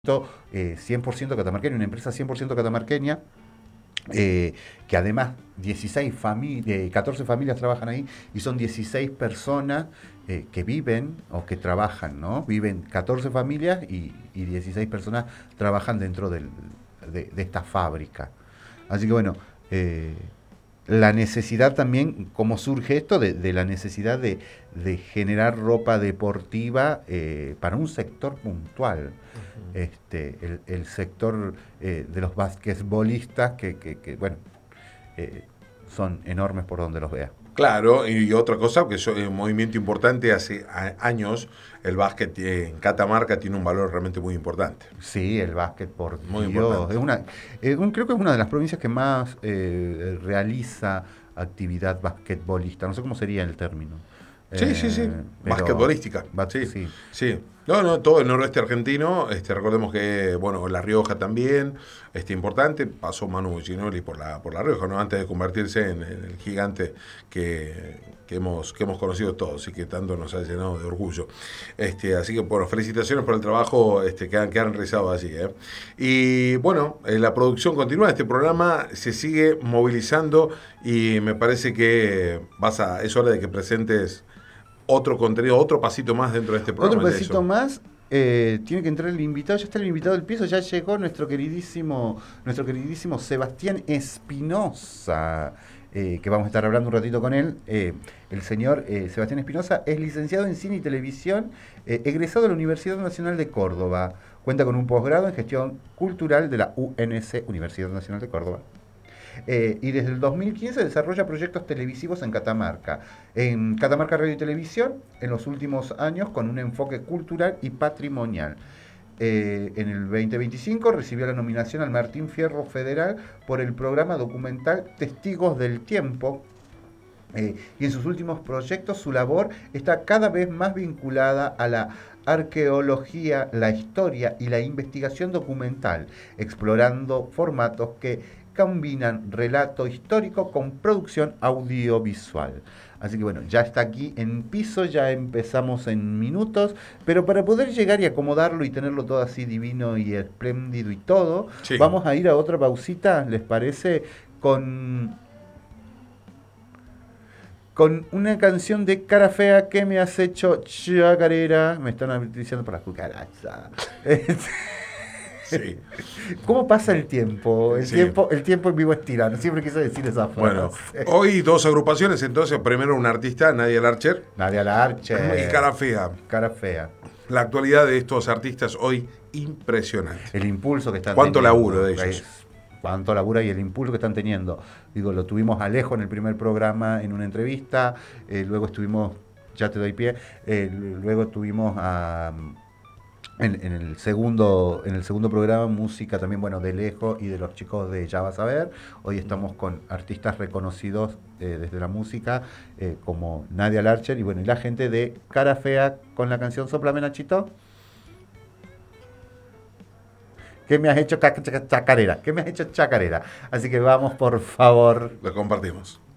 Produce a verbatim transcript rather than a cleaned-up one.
eh, cien por ciento catamarqueña, una empresa cien por ciento catamarqueña, eh, que además dieciséis familias, eh, catorce familias trabajan ahí y son dieciséis personas eh, que viven o que trabajan, ¿no? Viven catorce familias y, y dieciséis personas trabajan dentro del, de, de esta fábrica. Así que bueno, eh, la necesidad también, ¿cómo surge esto? De, de la necesidad de, de generar ropa deportiva eh, para un sector puntual. Uh-huh. este, el, el sector eh, de los basquetbolistas que, que, que bueno, eh, son enormes por donde los veas. Claro, y otra cosa, que es un movimiento importante, hace años el básquet en Catamarca tiene un valor realmente muy importante. Sí, el básquet, por muy Dios, importante. Es una, eh, un, creo que es una de las provincias que más eh, realiza actividad basquetbolista, no sé cómo sería el término. Sí, eh, sí, sí, pero, basquetbolística. Bat, sí, sí. sí. No, no, todo el noroeste argentino, este, recordemos que, bueno, La Rioja también, este, importante, pasó Manu Ginóbili por la, por La Rioja, ¿no? Antes de convertirse en, en el gigante que, que, hemos, que hemos conocido todos y que tanto nos ha llenado de orgullo. Este, así que, bueno, felicitaciones por el trabajo este, que, han, que han realizado allí, ¿eh? Y, bueno, eh, la producción continúa, este programa se sigue movilizando y me parece que vas a, es hora de que presentes otro contenido, otro pasito más dentro de este programa. Otro pasito más, eh, tiene que entrar el invitado, ya está el invitado del piso, ya llegó nuestro queridísimo, nuestro queridísimo Sebastián Espinosa, eh, que vamos a estar hablando un ratito con él. Eh, el señor eh, Sebastián Espinosa es licenciado en cine y televisión, eh, egresado de la Universidad Nacional de Córdoba, cuenta con un posgrado en gestión cultural de la U N C, Universidad Nacional de Córdoba. Eh, y desde el dos mil quince desarrolla proyectos televisivos en Catamarca. En Catamarca Radio y Televisión, en los últimos años con un enfoque cultural y patrimonial. Eh, en el veinte veinticinco recibió la nominación al Martín Fierro Federal por el programa documental Testigos del Tiempo. Eh, y en sus últimos proyectos su labor está cada vez más vinculada a la arqueología, la historia y la investigación documental, explorando formatos que combinan relato histórico con producción audiovisual. Así que bueno, ya está aquí en piso, ya empezamos en minutos, pero para poder llegar y acomodarlo y tenerlo todo así divino y espléndido y todo, sí. Vamos a ir a otra pausita, ¿les parece? Con... con una canción de Cara Fea, que me has hecho chacarera. Me están diciendo por la cucaracha. Sí. ¿Cómo pasa el tiempo? El, sí. tiempo? el tiempo en vivo es tirano. Siempre quise decir esa frase. Bueno, hoy dos agrupaciones, entonces. Primero una artista, Nadia Larcher. Nadia Larcher. Y Cara Fea. Cara Fea. La actualidad de estos artistas hoy, impresionante. El impulso que están ¿Cuánto teniendo. laburo de ellos? Es, cuánto laburo y el impulso que están teniendo. Digo, lo tuvimos a Alejo en el primer programa, en una entrevista. Eh, luego estuvimos, ya te doy pie, eh, luego tuvimos a... En, en, el segundo, en el segundo programa, música también, bueno, de Alejo y de los chicos de Ya Vas a Ver. Hoy estamos con artistas reconocidos eh, desde la música, eh, como Nadia Larcher y bueno, y la gente de Cara Fea con la canción Sóplame Nachito. ¿Qué me has hecho chacarera? ¿Qué me has hecho chacarera? Así que vamos, por favor. Lo compartimos.